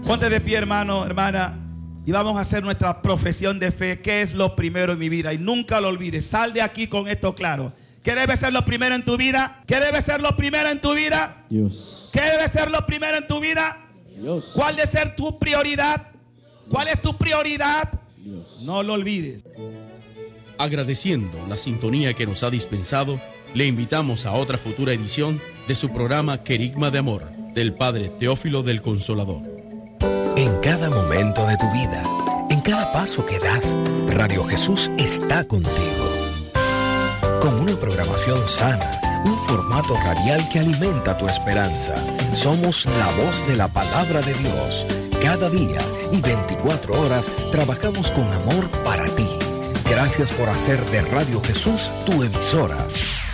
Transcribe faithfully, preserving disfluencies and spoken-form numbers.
Ponte de pie, hermano, hermana, y vamos a hacer nuestra profesión de fe. ¿Qué es lo primero en mi vida? Y nunca lo olvides. Sal de aquí con esto claro. ¿Qué debe ser lo primero en tu vida? ¿Qué debe ser lo primero en tu vida? Dios. ¿Qué debe ser lo primero en tu vida? Dios. ¿Cuál debe ser tu prioridad? ¿Cuál es tu prioridad? Dios. No lo olvides. Agradeciendo la sintonía que nos ha dispensado, le invitamos a otra futura edición de su programa Querigma de Amor, del Padre Teófilo del Consolador. En cada momento de tu vida, en cada paso que das, Radio Jesús está contigo. Con una programación sana, un formato radial que alimenta tu esperanza. Somos la voz de la palabra de Dios. Cada día y veinticuatro horas trabajamos con amor para ti. Gracias por hacer de Radio Jesús tu emisora.